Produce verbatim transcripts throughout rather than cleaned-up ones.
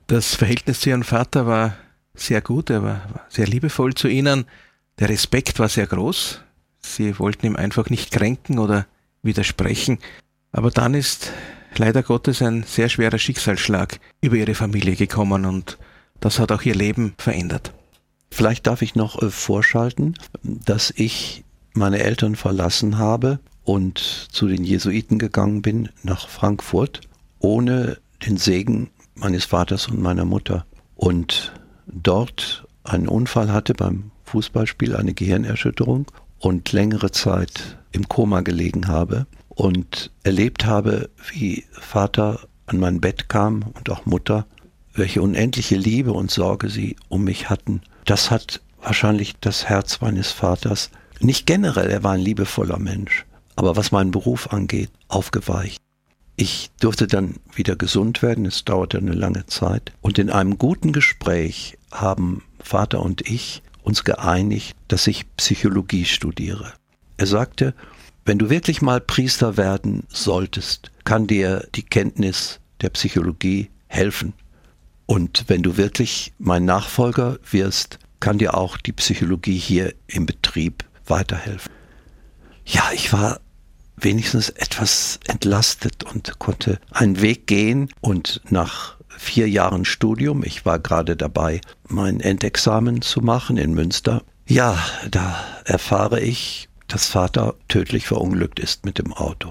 Das Verhältnis zu Ihrem Vater war sehr gut, er war sehr liebevoll zu Ihnen. Der Respekt war sehr groß. Sie wollten ihm einfach nicht kränken oder widersprechen. Aber dann ist leider Gottes ein sehr schwerer Schicksalsschlag über Ihre Familie gekommen und das hat auch Ihr Leben verändert. Vielleicht darf ich noch äh, vorschalten, dass ich meine Eltern verlassen habe und zu den Jesuiten gegangen bin nach Frankfurt, ohne den Segen meines Vaters und meiner Mutter. Und dort einen Unfall hatte beim Fußballspiel, eine Gehirnerschütterung und längere Zeit im Koma gelegen habe und erlebt habe, wie Vater an mein Bett kam und auch Mutter, welche unendliche Liebe und Sorge sie um mich hatten. Das hat wahrscheinlich das Herz meines Vaters, nicht generell, er war ein liebevoller Mensch, aber was meinen Beruf angeht, aufgeweicht. Ich durfte dann wieder gesund werden, es dauerte eine lange Zeit. Und in einem guten Gespräch haben Vater und ich uns geeinigt, dass ich Psychologie studiere. Er sagte, wenn du wirklich mal Priester werden solltest, kann dir die Kenntnis der Psychologie helfen. Und wenn du wirklich mein Nachfolger wirst, kann dir auch die Psychologie hier im Betrieb weiterhelfen. Ja, ich war wenigstens etwas entlastet und konnte einen Weg gehen und nach vier Jahren Studium, ich war gerade dabei, mein Endexamen zu machen in Münster, ja, da erfahre ich, dass Vater tödlich verunglückt ist mit dem Auto.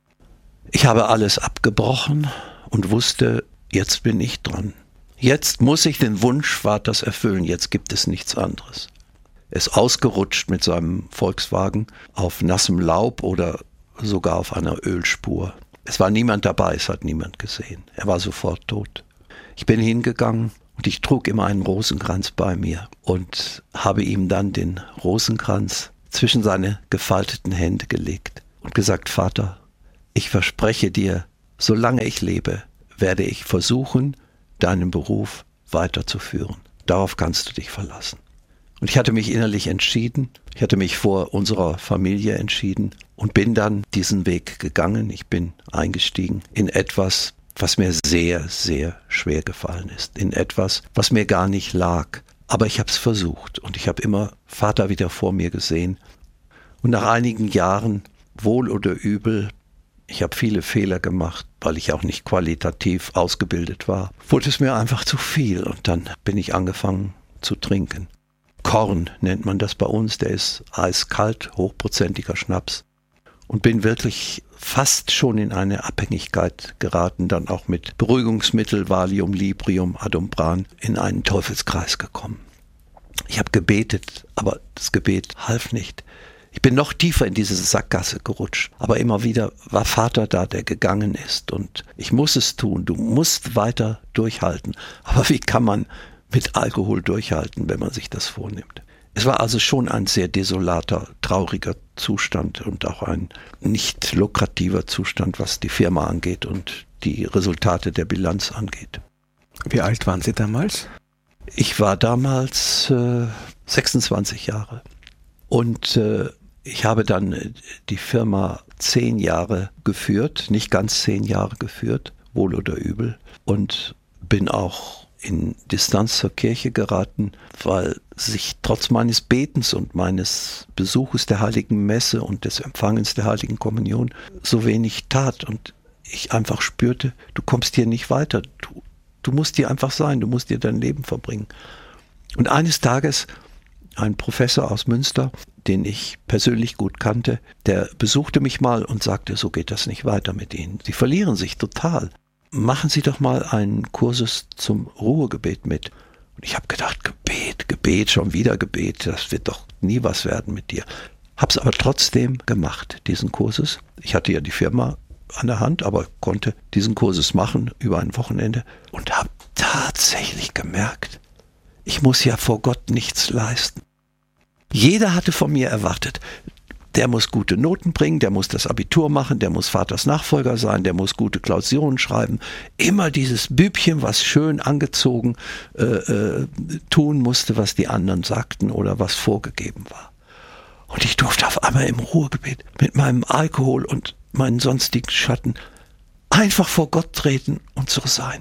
Ich habe alles abgebrochen und wusste, jetzt bin ich dran. Jetzt muss ich den Wunsch Vaters erfüllen, jetzt gibt es nichts anderes. Er ist ausgerutscht mit seinem Volkswagen auf nassem Laub oder sogar auf einer Ölspur. Es war niemand dabei, es hat niemand gesehen. Er war sofort tot. Ich bin hingegangen und ich trug immer einen Rosenkranz bei mir und habe ihm dann den Rosenkranz zwischen seine gefalteten Hände gelegt und gesagt, Vater, ich verspreche dir, solange ich lebe, werde ich versuchen, deinen Beruf weiterzuführen. Darauf kannst du dich verlassen. Und ich hatte mich innerlich entschieden, ich hatte mich vor unserer Familie entschieden und bin dann diesen Weg gegangen. Ich bin eingestiegen in etwas, was mir sehr, sehr schwer gefallen ist. In etwas, was mir gar nicht lag. Aber ich habe es versucht und ich habe immer Vater wieder vor mir gesehen. Und nach einigen Jahren, wohl oder übel, ich habe viele Fehler gemacht, weil ich auch nicht qualitativ ausgebildet war, wurde es mir einfach zu viel und dann bin ich angefangen zu trinken. Korn nennt man das bei uns, der ist eiskalt, hochprozentiger Schnaps und bin wirklich fast schon in eine Abhängigkeit geraten, dann auch mit Beruhigungsmittel, Valium, Librium, Adumbran in einen Teufelskreis gekommen. Ich habe gebetet, aber das Gebet half nicht. Ich bin noch tiefer in diese Sackgasse gerutscht, aber immer wieder war Vater da, der gegangen ist und ich muss es tun, du musst weiter durchhalten. Aber wie kann man mit Alkohol durchhalten, wenn man sich das vornimmt? Es war also schon ein sehr desolater, trauriger Zustand und auch ein nicht lukrativer Zustand, was die Firma angeht und die Resultate der Bilanz angeht. Wie alt waren Sie damals? Ich war damals äh, sechsundzwanzig Jahre und äh, ich habe dann die Firma zehn Jahre geführt, nicht ganz zehn Jahre geführt, wohl oder übel, und bin auch in Distanz zur Kirche geraten, weil sich trotz meines Betens und meines Besuches der Heiligen Messe und des Empfangens der Heiligen Kommunion so wenig tat und ich einfach spürte, du kommst hier nicht weiter, du, du musst hier einfach sein, du musst hier dein Leben verbringen. Und eines Tages ein Professor aus Münster, den ich persönlich gut kannte, der besuchte mich mal und sagte, so geht das nicht weiter mit Ihnen. Sie verlieren sich total. Machen Sie doch mal einen Kursus zum Ruhegebet mit. Und ich habe gedacht, Gebet, Gebet, schon wieder Gebet, das wird doch nie was werden mit dir. Hab's aber trotzdem gemacht, diesen Kursus. Ich hatte ja die Firma an der Hand, aber konnte diesen Kursus machen über ein Wochenende und habe tatsächlich gemerkt, ich muss ja vor Gott nichts leisten. Jeder hatte von mir erwartet, der muss gute Noten bringen, der muss das Abitur machen, der muss Vaters Nachfolger sein, der muss gute Klausuren schreiben. Immer dieses Bübchen, was schön angezogen äh, äh, tun musste, was die anderen sagten oder was vorgegeben war. Und ich durfte auf einmal im Ruhegebet mit meinem Alkohol und meinen sonstigen Schatten einfach vor Gott treten und so sein,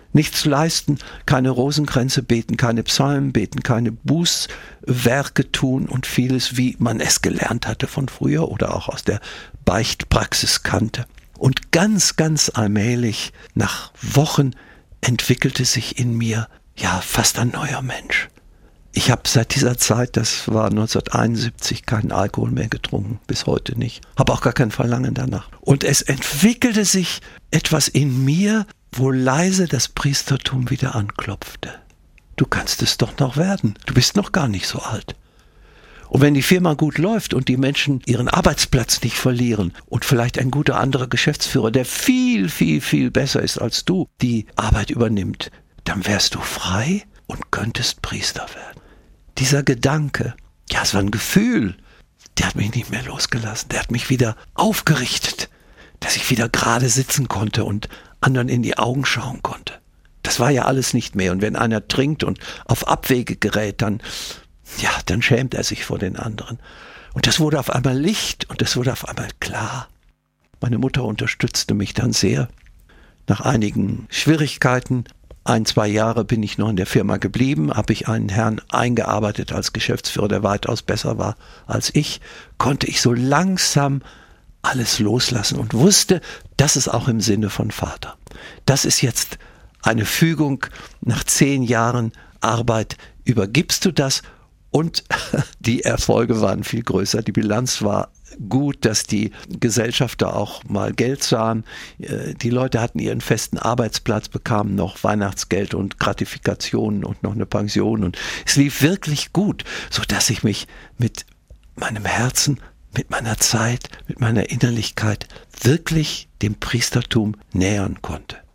Nichts leisten, keine Rosenkränze beten, keine Psalmen beten, keine Bußwerke tun und vieles, wie man es gelernt hatte von früher oder auch aus der Beichtpraxis kannte. Und ganz, ganz allmählich, nach Wochen, entwickelte sich in mir ja fast ein neuer Mensch. Ich habe seit dieser Zeit, das war neunzehnhunderteinundsiebzig, keinen Alkohol mehr getrunken, bis heute nicht. Habe auch gar kein Verlangen danach. Und es entwickelte sich etwas in mir, wo leise das Priestertum wieder anklopfte. Du kannst es doch noch werden. Du bist noch gar nicht so alt. Und wenn die Firma gut läuft und die Menschen ihren Arbeitsplatz nicht verlieren und vielleicht ein guter anderer Geschäftsführer, der viel, viel, viel besser ist als du, die Arbeit übernimmt, dann wärst du frei und könntest Priester werden. Dieser Gedanke, ja, es war ein Gefühl, der hat mich nicht mehr losgelassen. Der hat mich wieder aufgerichtet, dass ich wieder gerade sitzen konnte und anderen in die Augen schauen konnte. Das war ja alles nicht mehr. Und wenn einer trinkt und auf Abwege gerät, dann, ja, dann schämt er sich vor den anderen. Und das wurde auf einmal Licht und das wurde auf einmal klar. Meine Mutter unterstützte mich dann sehr. Nach einigen Schwierigkeiten, ein, zwei Jahre bin ich noch in der Firma geblieben, habe ich einen Herrn eingearbeitet als Geschäftsführer, der weitaus besser war als ich, konnte ich so langsam alles loslassen und wusste, das ist auch im Sinne von Vater. Das ist jetzt eine Fügung, nach zehn Jahren Arbeit übergibst du das und die Erfolge waren viel größer. Die Bilanz war gut, dass die Gesellschafter auch mal Geld sahen. Die Leute hatten ihren festen Arbeitsplatz, bekamen noch Weihnachtsgeld und Gratifikationen und noch eine Pension und es lief wirklich gut, sodass ich mich mit meinem Herzen, mit meiner Zeit, mit meiner Innerlichkeit wirklich dem Priestertum nähern konnte.